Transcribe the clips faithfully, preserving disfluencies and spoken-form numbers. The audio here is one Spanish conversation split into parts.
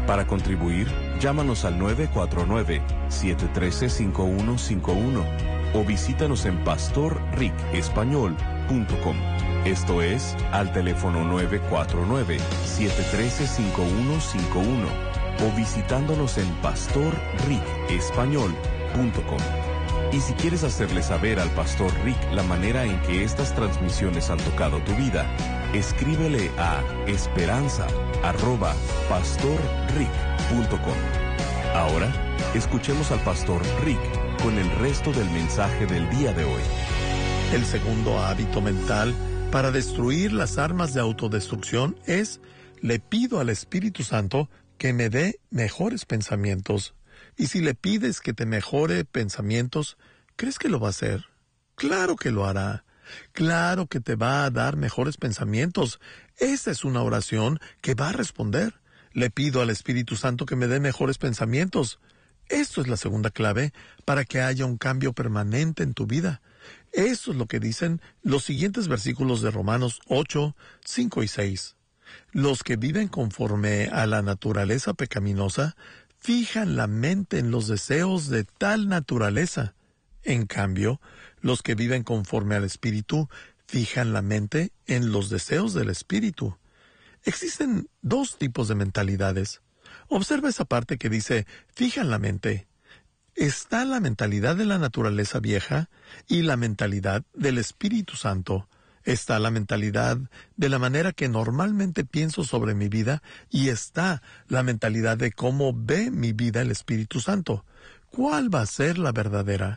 Para contribuir, llámanos al nueve cuatro nueve, siete uno tres, cinco uno cinco uno o visítanos en pastor rick español punto com. Esto es, al teléfono nueve cuatro nueve, siete uno tres, cinco uno cinco uno o visitándonos en pastor rick español punto com. Y si quieres hacerle saber al Pastor Rick la manera en que estas transmisiones han tocado tu vida, escríbele a esperanza arroba pastor rick punto com. Ahora, escuchemos al Pastor Rick con el resto del mensaje del día de hoy. El segundo hábito mental para destruir las armas de autodestrucción es: le pido al Espíritu Santo que me dé mejores pensamientos. Y si le pides que te mejore pensamientos, ¿crees que lo va a hacer? Claro que lo hará. Claro que te va a dar mejores pensamientos. Esa es una oración que va a responder. Le pido al Espíritu Santo que me dé mejores pensamientos. Esto es la segunda clave para que haya un cambio permanente en tu vida. Esto es lo que dicen los siguientes versículos de Romanos ocho, cinco y seis. Los que viven conforme a la naturaleza pecaminosa fijan la mente en los deseos de tal naturaleza. En cambio, los que viven conforme al Espíritu fijan la mente en los deseos del Espíritu. Existen dos tipos de mentalidades. Observa esa parte que dice, fijan la mente. Está la mentalidad de la naturaleza vieja y la mentalidad del Espíritu Santo. Está la mentalidad de la manera que normalmente pienso sobre mi vida y está la mentalidad de cómo ve mi vida el Espíritu Santo. ¿Cuál va a ser la verdadera?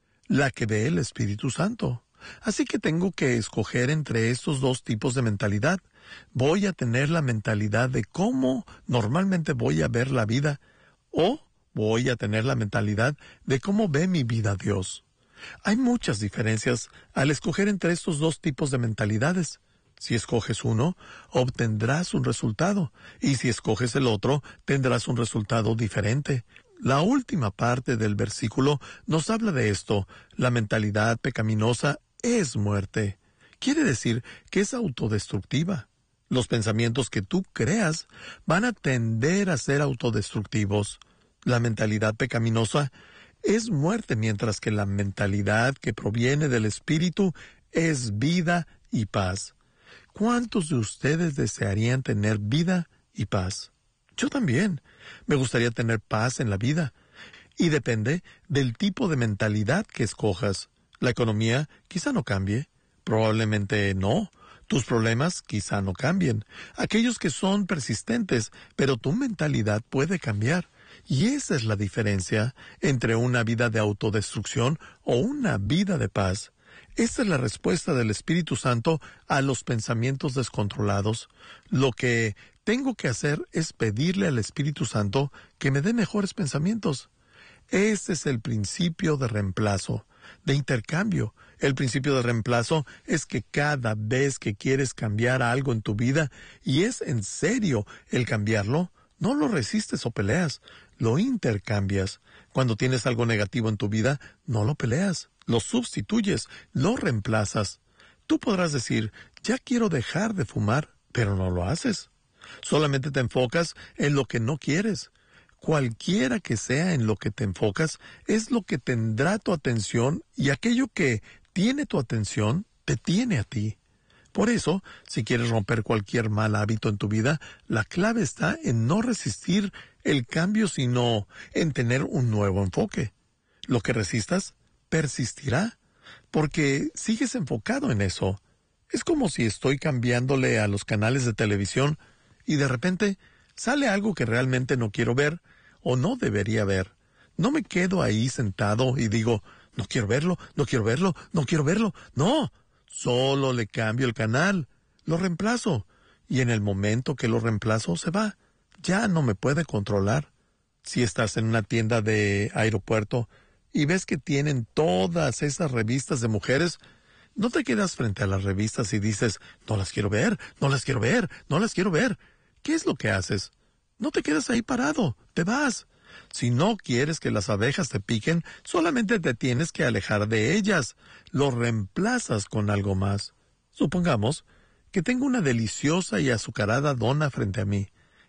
La que ve el Espíritu Santo. Así que tengo que escoger entre estos dos tipos de mentalidad. Voy a tener la mentalidad de cómo normalmente voy a ver la vida o voy a tener la mentalidad de cómo ve mi vida Dios. Hay muchas diferencias al escoger entre estos dos tipos de mentalidades. Si escoges uno, obtendrás un resultado, y si escoges el otro, tendrás un resultado diferente. La última parte del versículo nos habla de esto. La mentalidad pecaminosa es muerte. Quiere decir que es autodestructiva. Los pensamientos que tú creas van a tender a ser autodestructivos. La mentalidad pecaminosa es muerte, mientras que la mentalidad que proviene del Espíritu es vida y paz. ¿Cuántos de ustedes desearían tener vida y paz? Yo también. Me gustaría tener paz en la vida. Y depende del tipo de mentalidad que escojas. La economía quizá no cambie. Probablemente no. Tus problemas quizá no cambien. Aquellos que son persistentes, pero tu mentalidad puede cambiar. Y esa es la diferencia entre una vida de autodestrucción o una vida de paz. Esta es la respuesta del Espíritu Santo a los pensamientos descontrolados. Lo que tengo que hacer es pedirle al Espíritu Santo que me dé mejores pensamientos. Este es el principio de reemplazo, de intercambio. El principio de reemplazo es que cada vez que quieres cambiar algo en tu vida, y es en serio el cambiarlo, no lo resistes o peleas, lo intercambias. Cuando tienes algo negativo en tu vida, no lo peleas, lo sustituyes, lo reemplazas. Tú podrás decir, ya quiero dejar de fumar, pero no lo haces. Solamente te enfocas en lo que no quieres. Cualquiera que sea en lo que te enfocas, es lo que tendrá tu atención, y aquello que tiene tu atención, te tiene a ti. Por eso, si quieres romper cualquier mal hábito en tu vida, la clave está en no resistir el cambio, sino en tener un nuevo enfoque. Lo que resistas, persistirá, porque sigues enfocado en eso. Es como si estoy cambiándole a los canales de televisión y de repente sale algo que realmente no quiero ver o no debería ver. No me quedo ahí sentado y digo, no quiero verlo, no quiero verlo, no quiero verlo. No, solo le cambio el canal, lo reemplazo, y en el momento que lo reemplazo se va. Ya no me puede controlar. Si estás en una tienda de aeropuerto y ves que tienen todas esas revistas de mujeres, no te quedas frente a las revistas y dices, no las quiero ver, no las quiero ver, no las quiero ver. ¿Qué es lo que haces? No te quedas ahí parado, te vas. Si no quieres que las abejas te piquen, solamente te tienes que alejar de ellas. Lo reemplazas con algo más. Supongamos que tengo una deliciosa y azucarada dona frente a mí,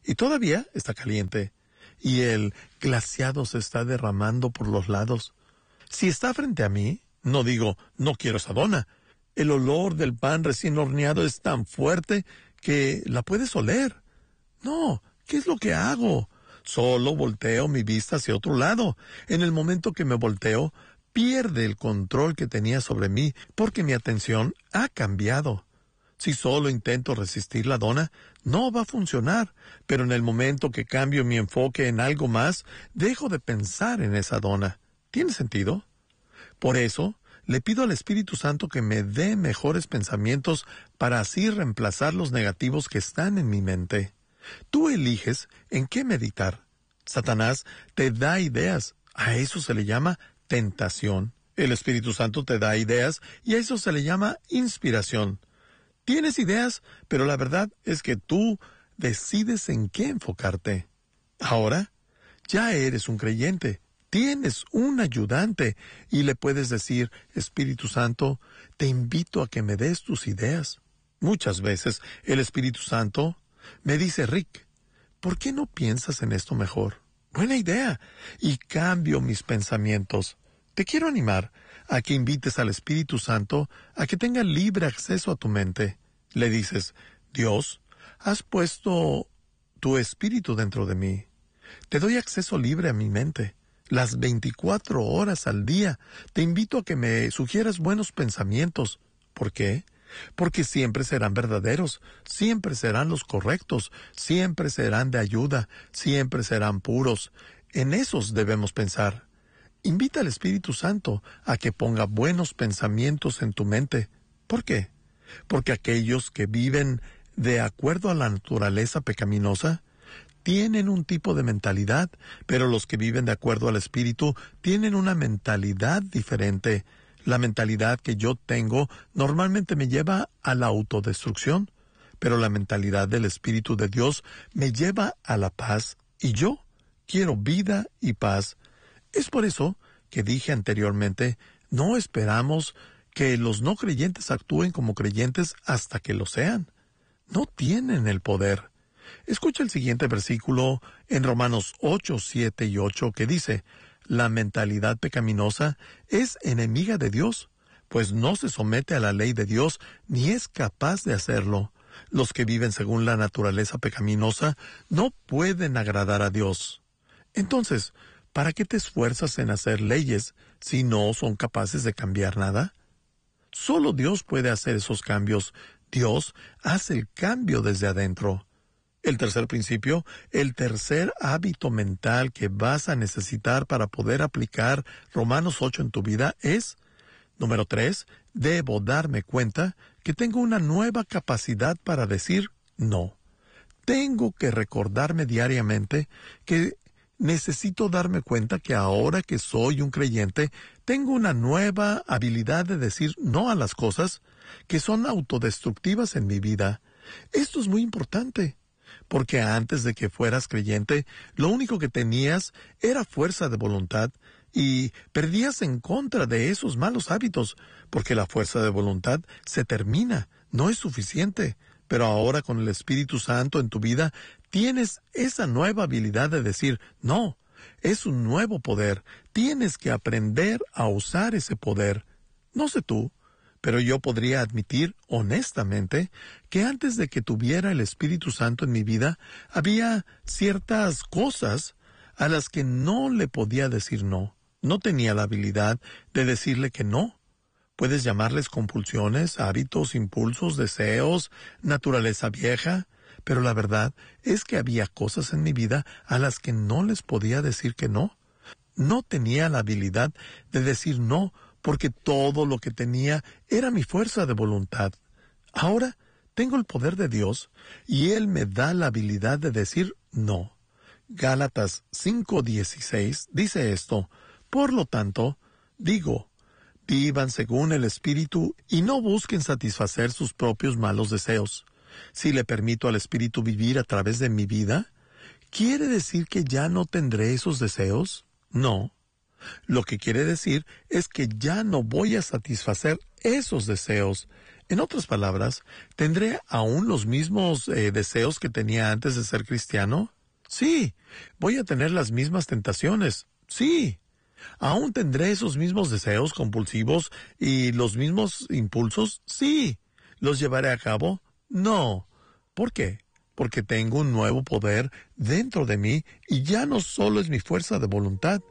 y todavía está caliente, y el glaseado se está derramando por los lados. Si está frente a mí, no digo, no quiero esa dona. El olor del pan recién horneado es tan fuerte que la puedes oler. No, ¿qué es lo que hago? Solo volteo mi vista hacia otro lado. En el momento que me volteo, pierde el control que tenía sobre mí porque mi atención ha cambiado. Si solo intento resistir la dona, no va a funcionar, pero en el momento que cambio mi enfoque en algo más, dejo de pensar en esa dona. ¿Tiene sentido? Por eso, le pido al Espíritu Santo que me dé mejores pensamientos para así reemplazar los negativos que están en mi mente. Tú eliges en qué meditar. Satanás te da ideas. A eso se le llama tentación. El Espíritu Santo te da ideas y a eso se le llama inspiración. Tienes ideas, pero la verdad es que tú decides en qué enfocarte. Ahora, ya eres un creyente. Tienes un ayudante y le puedes decir, Espíritu Santo, te invito a que me des tus ideas. Muchas veces el Espíritu Santo me dice, Rick, ¿por qué no piensas en esto mejor? Buena idea. Y cambio mis pensamientos. Te quiero animar a que invites al Espíritu Santo a que tenga libre acceso a tu mente. Le dices, Dios, has puesto tu Espíritu dentro de mí. Te doy acceso libre a mi mente. Las veinticuatro horas al día, te invito a que me sugieras buenos pensamientos. ¿Por qué? Porque siempre serán verdaderos, siempre serán los correctos, siempre serán de ayuda, siempre serán puros. En esos debemos pensar. Invita al Espíritu Santo a que ponga buenos pensamientos en tu mente. ¿Por qué? Porque aquellos que viven de acuerdo a la naturaleza pecaminosa tienen un tipo de mentalidad, pero los que viven de acuerdo al Espíritu tienen una mentalidad diferente. La mentalidad que yo tengo normalmente me lleva a la autodestrucción, pero la mentalidad del Espíritu de Dios me lleva a la paz, y yo quiero vida y paz. Es por eso que dije anteriormente, no esperamos que los no creyentes actúen como creyentes hasta que lo sean. No tienen el poder. Escucha el siguiente versículo en Romanos ocho, siete y ocho que dice, la mentalidad pecaminosa es enemiga de Dios, pues no se somete a la ley de Dios ni es capaz de hacerlo. Los que viven según la naturaleza pecaminosa no pueden agradar a Dios. Entonces, ¿para qué te esfuerzas en hacer leyes si no son capaces de cambiar nada? Solo Dios puede hacer esos cambios. Dios hace el cambio desde adentro. El tercer principio, el tercer hábito mental que vas a necesitar para poder aplicar Romanos ocho en tu vida es, número tres, debo darme cuenta que tengo una nueva capacidad para decir no. Tengo que recordarme diariamente que necesito darme cuenta que ahora que soy un creyente, tengo una nueva habilidad de decir no a las cosas que son autodestructivas en mi vida. Esto es muy importante. Porque antes de que fueras creyente, lo único que tenías era fuerza de voluntad y perdías en contra de esos malos hábitos, porque la fuerza de voluntad se termina, no es suficiente. Pero ahora con el Espíritu Santo en tu vida, tienes esa nueva habilidad de decir, no, es un nuevo poder, tienes que aprender a usar ese poder. No sé tú, pero yo podría admitir honestamente que antes de que tuviera el Espíritu Santo en mi vida, había ciertas cosas a las que no le podía decir no. No tenía la habilidad de decirle que no. Puedes llamarles compulsiones, hábitos, impulsos, deseos, naturaleza vieja, pero la verdad es que había cosas en mi vida a las que no les podía decir que no. No tenía la habilidad de decir no, porque todo lo que tenía era mi fuerza de voluntad. Ahora tengo el poder de Dios y Él me da la habilidad de decir no. Gálatas cinco dieciséis dice esto, por lo tanto, digo, vivan según el Espíritu y no busquen satisfacer sus propios malos deseos. Si le permito al Espíritu vivir a través de mi vida, ¿quiere decir que ya no tendré esos deseos? No. Lo que quiere decir es que ya no voy a satisfacer esos deseos. En otras palabras, ¿tendré aún los mismos eh, deseos que tenía antes de ser cristiano? Sí. ¿Voy a tener las mismas tentaciones? Sí. ¿Aún tendré esos mismos deseos compulsivos y los mismos impulsos? Sí. ¿Los llevaré a cabo? No. ¿Por qué? Porque tengo un nuevo poder dentro de mí y ya no solo es mi fuerza de voluntad.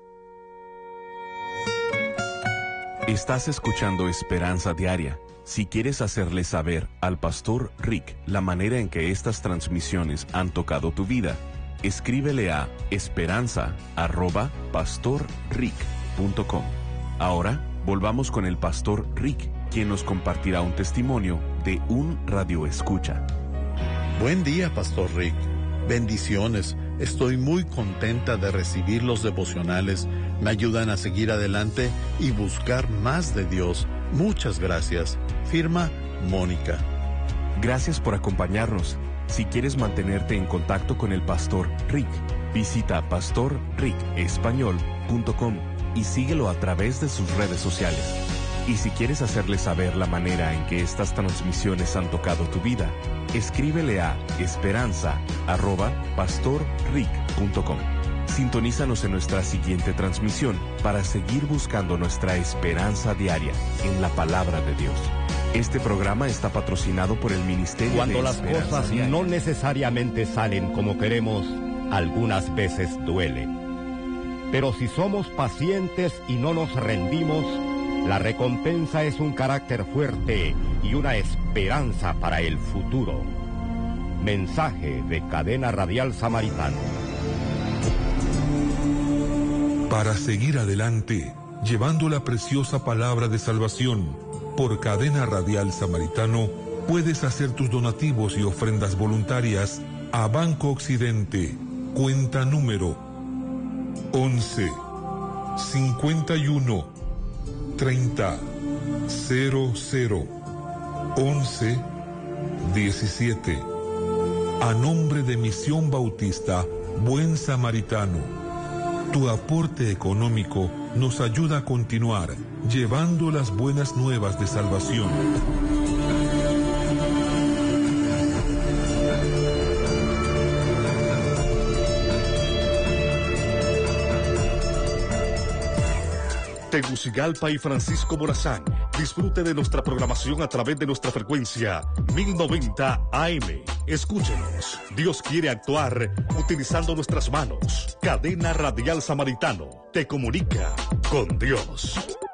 Estás escuchando Esperanza Diaria. Si quieres hacerle saber al pastor Rick la manera en que estas transmisiones han tocado tu vida, escríbele a esperanza arroba pastorrick punto com. Ahora volvamos con el pastor Rick, quien nos compartirá un testimonio de un radioescucha. Buen día, pastor Rick. Bendiciones. Estoy muy contenta de recibir los devocionales. Me ayudan a seguir adelante y buscar más de Dios. Muchas gracias. Firma Mónica. Gracias por acompañarnos. Si quieres mantenerte en contacto con el pastor Rick, visita pastor rick español punto com y síguelo a través de sus redes sociales. Y si quieres hacerle saber la manera en que estas transmisiones han tocado tu vida, escríbele a esperanza arroba pastorrick punto com. Sintonízanos en nuestra siguiente transmisión para seguir buscando nuestra esperanza diaria en la palabra de Dios. Este programa está patrocinado por el Ministerio Cuando de las Esperanza cosas Diaria. no necesariamente salen como queremos, algunas veces duele. Pero si somos pacientes y no nos rendimos, la recompensa es un carácter fuerte y una esperanza para el futuro. Mensaje de Cadena Radial Samaritano. Para seguir adelante, llevando la preciosa palabra de salvación, por Cadena Radial Samaritano, puedes hacer tus donativos y ofrendas voluntarias a Banco Occidente, cuenta número once, cincuenta y uno, treinta, cero cero, once, diecisiete. A nombre de Misión Bautista Buen Samaritano. Tu aporte económico nos ayuda a continuar llevando las buenas nuevas de salvación. Tegucigalpa y Francisco Morazán. Disfrute de nuestra programación a través de nuestra frecuencia mil noventa A M. Escúchenos. Dios quiere actuar utilizando nuestras manos. Cadena Radial Samaritano te comunica con Dios.